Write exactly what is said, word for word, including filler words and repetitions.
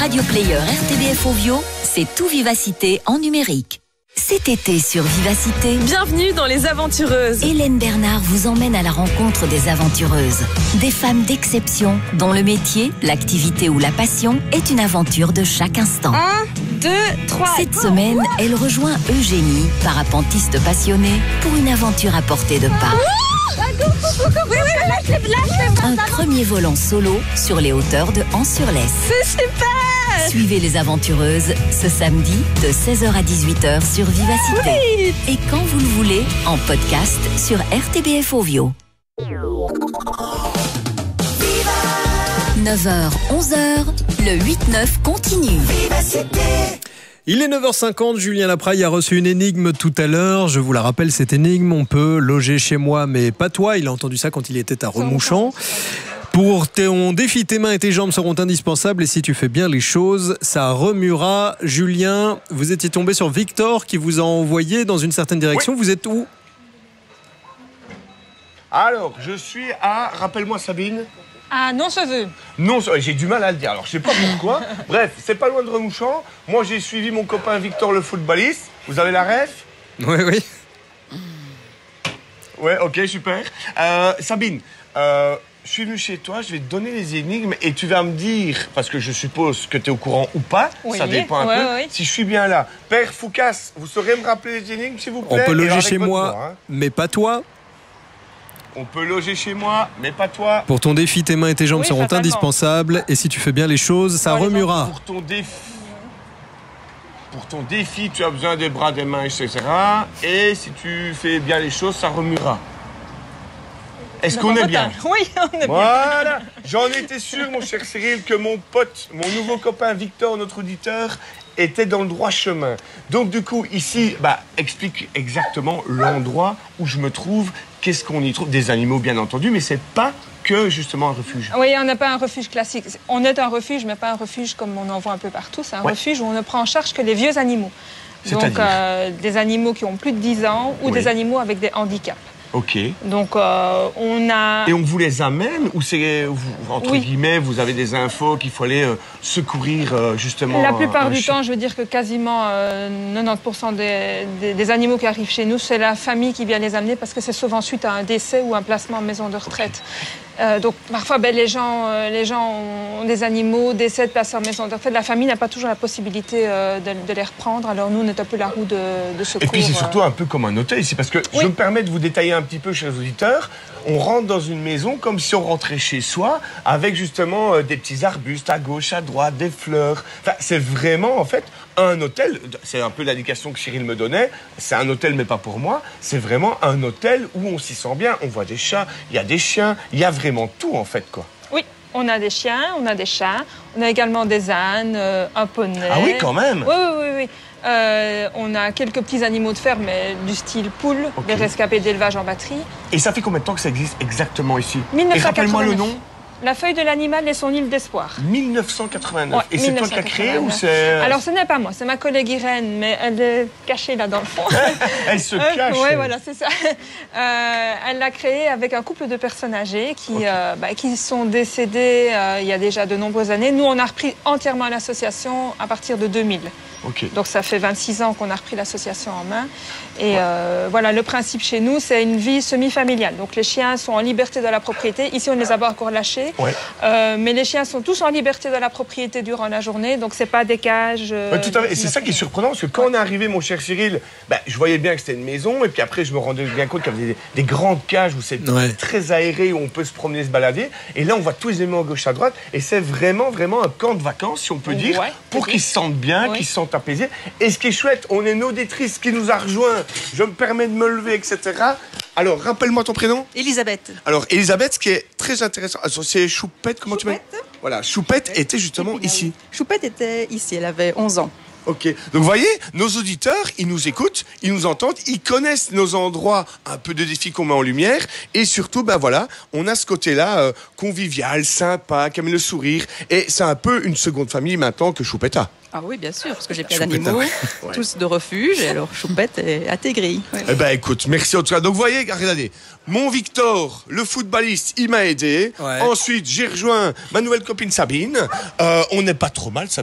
radio player R T B F Ovio, c'est tout Vivacité en numérique. Cet été sur Vivacité, bienvenue dans Les Aventureuses. Hélène Bernard vous emmène à la rencontre des aventureuses. Des femmes d'exception dont le métier, l'activité ou la passion est une aventure de chaque instant. Un, deux, trois. Cette semaine, elle rejoint Eugénie, parapentiste passionnée, pour une aventure à portée de pas. Un premier vol en solo sur les hauteurs de Ans-sur-Lesse. C'est super! Suivez les aventureuses ce samedi de seize heures à dix-huit heures sur Vivacité. Oui. Et quand vous le voulez, en podcast sur R T B F Ovio. neuf heures, onze heures, le huit neuf continue. Vivacité. Il est neuf heures cinquante, Julien Lapraille a reçu une énigme tout à l'heure. Je vous la rappelle, cette énigme, on peut loger chez moi, mais pas toi. Il a entendu ça quand il était à Remouchant. Pour ton défi, tes mains et tes jambes seront indispensables et si tu fais bien les choses, ça remuera. Julien, vous étiez tombé sur Victor qui vous a envoyé dans une certaine direction. Oui. Vous êtes où ? Alors, je suis à... Rappelle-moi, Sabine. Ah, non, ça veut. Non, j'ai du mal à le dire, alors je sais pas pourquoi. Bref, c'est pas loin de Remouchant. Moi, j'ai suivi mon copain Victor, le footballiste. Vous avez la ref ? Oui, oui. Ouais, ok, super. Euh, Sabine, euh, je suis venu chez toi, je vais te donner les énigmes et tu vas me dire, parce que je suppose que tu es au courant ou pas, oui, ça dépend un ouais, peu, ouais. si je suis bien là. Père Foucasse, vous saurez me rappeler les énigmes, s'il vous plaît ? On peut loger chez moi, moi, hein. Mais pas toi. On peut loger chez moi, mais pas toi. Pour ton défi, tes mains et tes jambes oui, seront fatalement. indispensables. Et si tu fais bien les choses, ça bon, remuera. Pour ton défi, pour ton défi, tu as besoin des bras, des mains, et cetera. Et si tu fais bien les choses, ça remuera. Est-ce qu'on est bien ? Oui, on est voilà. Bien. J'en étais sûr, mon cher Cyril, que mon pote, mon nouveau copain Victor, notre auditeur, était dans le droit chemin. Donc du coup, ici, bah, explique exactement l'endroit où je me trouve, qu'est-ce qu'on y trouve. Des animaux, bien entendu, mais c'est pas que justement un refuge. Oui, on n'a pas un refuge classique. On est un refuge, mais pas un refuge comme on en voit un peu partout. C'est un ouais. refuge où on ne prend en charge que les vieux animaux. Donc euh, des animaux qui ont plus de dix ans ou oui. des animaux avec des handicaps. Ok. Donc, euh, on a... Et on vous les amène ou c'est, entre oui. guillemets, vous avez des infos qu'il faut aller euh, secourir, euh, justement... La plupart un, un du chien. temps, je veux dire que quasiment euh, quatre-vingt-dix pour cent des, des, des animaux qui arrivent chez nous, c'est la famille qui vient les amener parce que c'est souvent suite à un décès ou un placement en maison de retraite. Okay. Euh, donc, parfois, ben, les, gens, euh, les gens ont des animaux, décèdent, placés en maison de retraite. La famille n'a pas toujours la possibilité euh, de, de les reprendre. Alors, nous, on est un peu la roue de, de secours. Et puis, c'est surtout euh... un peu comme un hôtel ici, parce que oui. je me permets de vous détailler un petit peu, chers auditeurs. On rentre dans une maison comme si on rentrait chez soi, avec justement euh, des petits arbustes à gauche, à droite, des fleurs. Enfin, c'est vraiment, en fait, un hôtel. C'est un peu l'indication que Cyril me donnait. C'est un hôtel, mais pas pour moi. C'est vraiment un hôtel où on s'y sent bien. On voit des chats, il y a des chiens, il y a vraiment tout, en fait, quoi. Oui, on a des chiens, on a des chats, on a également des ânes, euh, un poney. Ah oui, quand même. Oui, oui, oui, oui. Euh, on a quelques petits animaux de ferme, mais du style poule, okay. des rescapés d'élevage en batterie. Et ça fait combien de temps que ça existe exactement ici ? mille neuf cent quatre-vingt-neuf. Et rappelle-moi le nom. La feuille de l'animal et son île d'espoir. mille neuf cent quatre-vingt-neuf. Ouais, et c'est toi qui as créé ou c'est... Alors, ce n'est pas moi, c'est ma collègue Irène, mais elle est cachée là dans le fond. Elle se cache. Oui, voilà, c'est ça. Euh, elle l'a créé avec un couple de personnes âgées qui, okay. euh, bah, qui sont décédées euh, il y a déjà de nombreuses années. Nous, on a repris entièrement l'association à partir de deux mille. Okay. Donc, ça fait vingt-six ans qu'on a repris l'association en main. Et ouais. euh, voilà, le principe chez nous, c'est une vie semi-familiale. Donc, les chiens sont en liberté de la propriété. Ici, on ne les a pas encore lâchés. Ouais. Euh, mais les chiens sont tous en liberté de la propriété durant la journée. Donc, c'est pas des cages. Euh, ouais, tout à fait. Et c'est ça qui est surprenant. Parce que quand ouais. on est arrivé, mon cher Cyril, bah, je voyais bien que c'était une maison. Et puis après, je me rendais bien compte qu'il y avait des, des grandes cages où c'est ouais. très aéré, où on peut se promener, se balader. Et là, on voit tous les éléments à gauche, à droite. Et c'est vraiment, vraiment un camp de vacances, si on peut dire, ouais, pour qu'ils se sentent bien, ouais. qu'ils se sentent apaisés. Et ce qui est chouette, on a une auditrice qui nous a rejoint. Je me permets de me lever, et cetera. Alors, rappelle-moi ton prénom. Elisabeth. Alors, Elisabeth, ce qui est très intéressant, c'est Choupette, comment Choupette. tu m'as... Voilà, Choupette était justement ici. Choupette était ici, elle avait onze ans. Ok, donc vous voyez, nos auditeurs, ils nous écoutent, ils nous entendent, ils connaissent nos endroits, un peu de défis qu'on met en lumière, et surtout, ben voilà, on a ce côté-là euh, convivial, sympa, qui amène le sourire, et c'est un peu une seconde famille maintenant que Choupette a. Ah oui, bien sûr, parce que j'ai plein d'animaux, ouais. tous de refuge, et alors Choupette est intégrée. Ouais. Eh ben écoute, merci en tout cas. Donc vous voyez, regardez, mon Victor, le footballiste, il m'a aidé. Ouais. Ensuite, j'ai rejoint ma nouvelle copine Sabine. Euh, on n'est pas trop mal, Sabine.